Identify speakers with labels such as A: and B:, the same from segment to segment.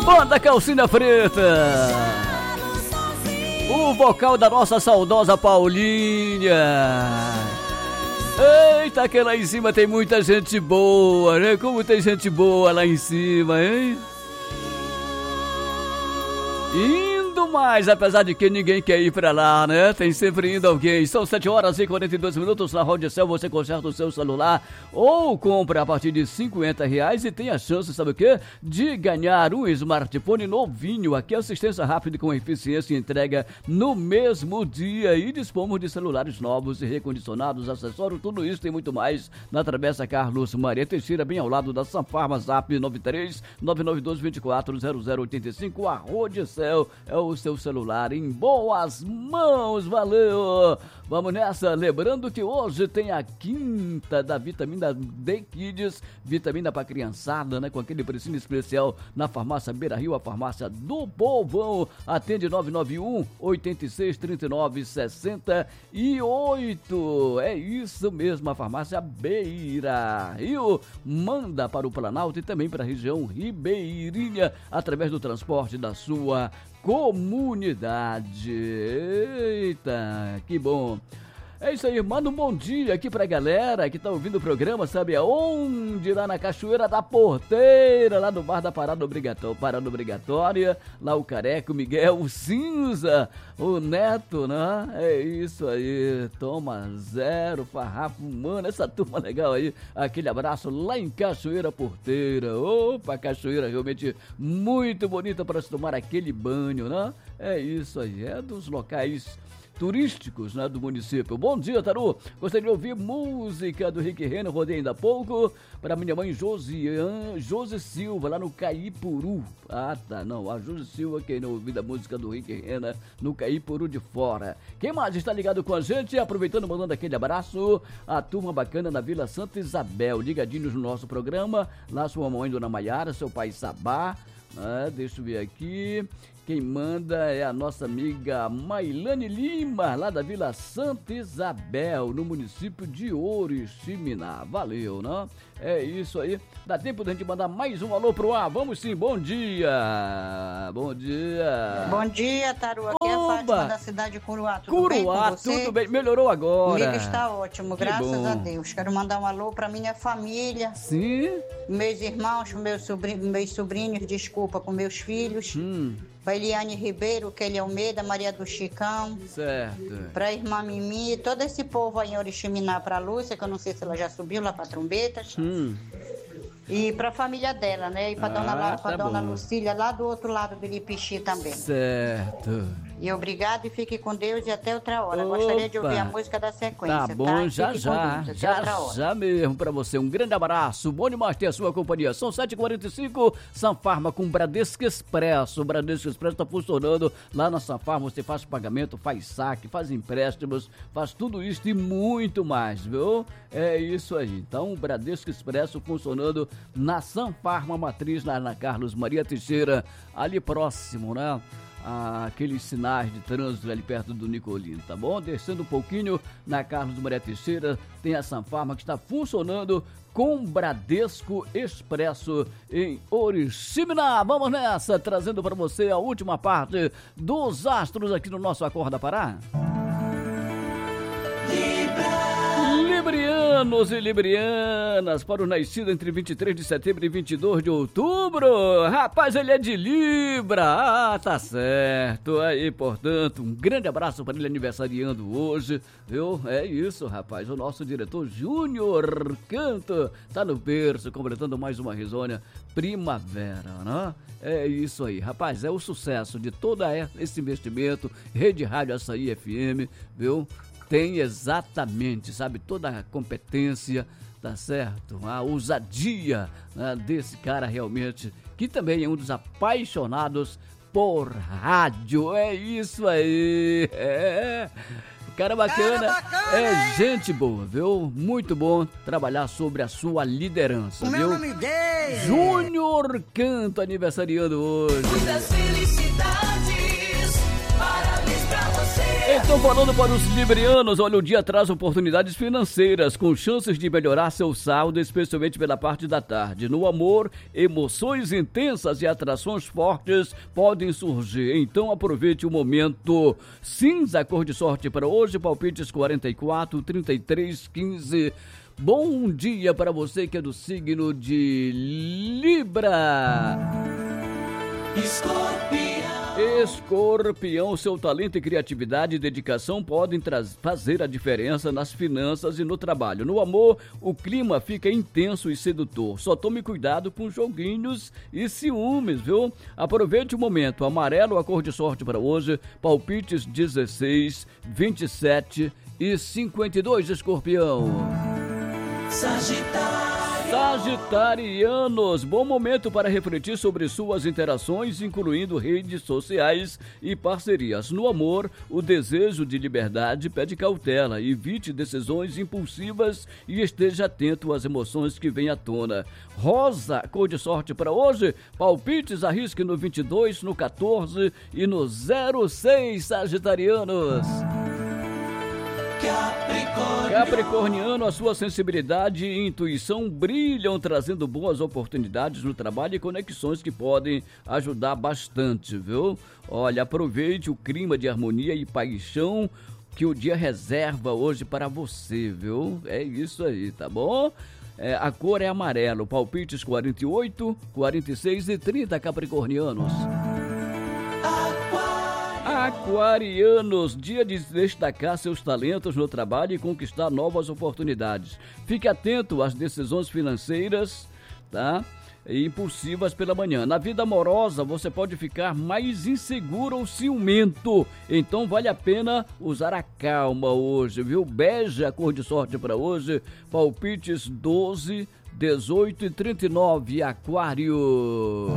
A: Banda Calcinha Preta. O vocal da nossa saudosa Paulinha. Eita, que lá em cima tem muita gente boa, né? Como tem gente boa lá em cima, hein? Indo mais, apesar de que ninguém quer ir pra lá, né? Tem sempre indo alguém. São 7 horas e 42 minutos na Rodiecel. Você conserta o seu celular ou compra a partir de R$50 e tem a chance, sabe o quê? De ganhar um smartphone novinho. Aqui é assistência rápida com eficiência e entrega no mesmo dia. E dispomos de celulares novos e recondicionados, acessórios, tudo isso e muito mais na Travessa Carlos Maria Teixeira, bem ao lado da Sanfarma. Zap 93-992-240085. A Rodiecel é o seu celular em boas mãos, valeu! Vamos nessa, lembrando que hoje tem a quinta da vitamina D Kids, vitamina pra criançada, né? Com aquele precinho especial na farmácia Beira Rio, a farmácia do povão, atende 991-8639-68, é isso mesmo, a farmácia Beira Rio, manda para o Planalto e também para a região ribeirinha, através do transporte da sua comunidade. Eita, que bom. É isso aí, manda um bom dia aqui pra galera que tá ouvindo o programa, sabe aonde? Lá na Cachoeira da Porteira, lá no bar da Parada Obrigatória, lá o Careca, o Miguel, o Cinza, o Neto, né? É isso aí, toma zero, farrapo, mano, essa turma legal aí, aquele abraço lá em Cachoeira Porteira. Opa, Cachoeira realmente muito bonita para se tomar aquele banho, né? É isso aí, é dos locais turísticos, né, do município. Bom dia, Taru. Gostaria de ouvir música do Rick Renner, rodei ainda há pouco, para minha mãe Josi Silva, lá no Caipuru. Ah, tá, não, a Josi Silva, quem não ouviu a música do Rick Renner, no Caipuru de Fora. Quem mais está ligado com a gente? Aproveitando, mandando aquele abraço, a turma bacana na Vila Santa Isabel, ligadinhos no nosso programa, lá sua mãe, Dona Maiara, seu pai Sabá, deixa eu ver aqui. Quem manda é a nossa amiga Mailane Lima, lá da Vila Santa Isabel, no município de Oriximiná. Valeu, né? É isso aí. Dá tempo da gente mandar mais um alô pro ar? Vamos sim, bom dia! Bom dia!
B: Bom dia, Taru. Aqui é a Fátima da cidade de Curuá.
A: Tudo bem com você? Tudo bem. Melhorou agora.
B: Comigo está ótimo, graças a Deus. Quero mandar um alô pra minha família.
A: Sim?
B: Meus irmãos, meus sobrinhos, desculpa, com meus filhos. Pra Eliane Ribeiro, Kelly Almeida, Maria do Chicão.
A: Certo.
B: Pra irmã Mimi, todo esse povo aí em Oriximiná, pra Lúcia, que eu não sei se ela já subiu lá pra Trombetas. E pra família dela, né? E pra dona Lucília, lá do outro lado do Iripixi também.
A: Certo.
B: E obrigado e fique com Deus e até outra hora.
A: Opa.
B: Gostaria de ouvir a música da sequência,
A: tá? Bom,
B: tá?
A: já mesmo pra você. Um grande abraço, bom demais ter a sua companhia. São 7h45, Sanfarma com Bradesco Expresso. O Bradesco Expresso tá funcionando lá na Sanfarma. Você faz pagamento, faz saque, faz empréstimos, faz tudo isso e muito mais, viu? É isso aí. Então, o Bradesco Expresso funcionando na Sanfarma Matriz, lá na Carlos Maria Teixeira, ali próximo, né? Aqueles sinais de trânsito ali perto do Nicolino, tá bom? Descendo um pouquinho na Carlos Maria Teixeira, tem a Sanfarma que está funcionando com Bradesco Expresso em Oriximiná. Vamos nessa, trazendo para você a última parte dos astros aqui no nosso Acorda Pará. Librianos e librianas, para o nascido entre 23 de setembro e 22 de outubro. Rapaz, ele é de Libra. Tá certo. Aí, portanto, um grande abraço para ele aniversariando hoje, viu? É isso, rapaz. O nosso diretor Júnior Canto tá no berço, completando mais uma risonha primavera, né? É isso aí, rapaz. É o sucesso de todo esse investimento. Rede Rádio Açaí FM, viu? Tem exatamente, sabe, toda a competência, tá certo? A ousadia, né, desse cara realmente, que também é um dos apaixonados por rádio. É isso aí. Cara bacana, é gente boa, viu? Muito bom trabalhar sobre a sua liderança, viu?
C: Meu nome dele.
A: Júnior Canto, aniversariando hoje.
D: Muitas felicidades, parabéns pra você.
A: Então, falando para os librianos, olha, o dia traz oportunidades financeiras com chances de melhorar seu saldo, especialmente pela parte da tarde. No amor, emoções intensas e atrações fortes podem surgir. Então, aproveite o momento. Cinza, cor de sorte para hoje, palpites 44, 33, 15. Bom dia para você que é do signo de Libra. Escorpião, seu talento e criatividade e dedicação podem fazer a diferença nas finanças e no trabalho. No amor, o clima fica intenso e sedutor. Só tome cuidado com joguinhos e ciúmes, viu? Aproveite o momento. Amarelo, a cor de sorte para hoje. Palpites 16, 27 e 52, Escorpião. Sagitarianos, bom momento para refletir sobre suas interações, incluindo redes sociais e parcerias. No amor, o desejo de liberdade pede cautela, evite decisões impulsivas e esteja atento às emoções que vêm à tona. Rosa, cor de sorte para hoje, palpites, arrisque no 22, no 14 e no 06, Sagitarianos. Capricorniano, a sua sensibilidade e intuição brilham, trazendo boas oportunidades no trabalho e conexões que podem ajudar bastante, viu? Olha, aproveite o clima de harmonia e paixão que o dia reserva hoje para você, viu? É isso aí, tá bom? A cor é amarelo, palpites 48, 46 e 30, capricornianos. Aquarianos, dia de destacar seus talentos no trabalho e conquistar novas oportunidades. Fique atento às decisões financeiras, tá? E impulsivas pela manhã. Na vida amorosa, você pode ficar mais inseguro ou ciumento. Então vale a pena usar a calma hoje, viu? Bege, a cor de sorte para hoje. Palpites 12, 18 e 39, Aquário.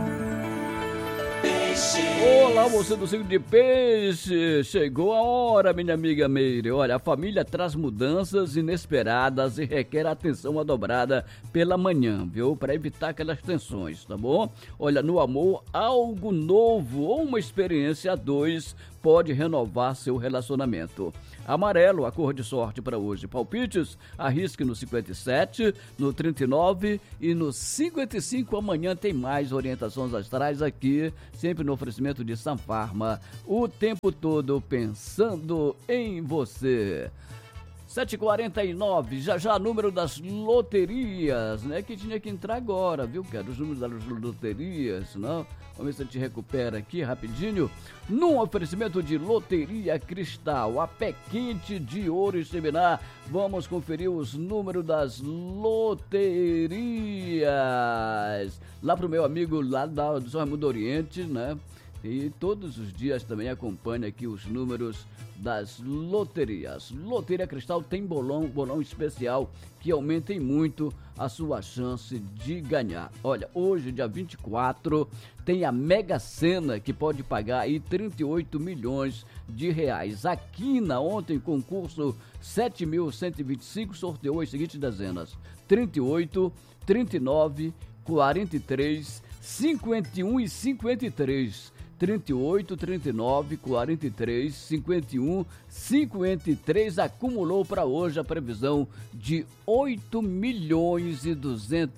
A: Olá, você do signo de Peixe, chegou a hora, minha amiga Meire. Olha, a família traz mudanças inesperadas e requer atenção dobrada pela manhã, viu? Para evitar aquelas tensões, tá bom? Olha, no amor, algo novo ou uma experiência a dois pode renovar seu relacionamento. Amarelo, a cor de sorte para hoje. Palpites, arrisque no 57, no 39 e no 55. Amanhã tem mais orientações astrais aqui, sempre no oferecimento de Sanfarma. O tempo todo pensando em você. 7h49, já número das loterias, né? Que tinha que entrar agora, viu, cara? Os números das loterias, não? Vamos ver se a gente recupera aqui rapidinho. Num oferecimento de Loteria Cristal, a pé quente de ouro e seminar. Vamos conferir os números das loterias. Lá pro meu amigo lá do São Raimundo do Oriente, né? E todos os dias também acompanha aqui os números das loterias. Loteria Cristal tem bolão especial que aumentem muito a sua chance de ganhar. Olha, hoje, dia 24, tem a Mega Sena que pode pagar aí 38 milhões de reais. A Quina, ontem, concurso 7.125, sorteou as seguintes dezenas: 38, 39, 43, 51 e 53. 38, 39, 43, 51, 53, acumulou para hoje a previsão de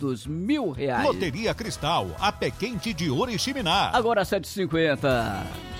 A: 8.200.000 reais.
C: Loteria Cristal, a pé quente de Oriximiná.
A: Agora 7h50.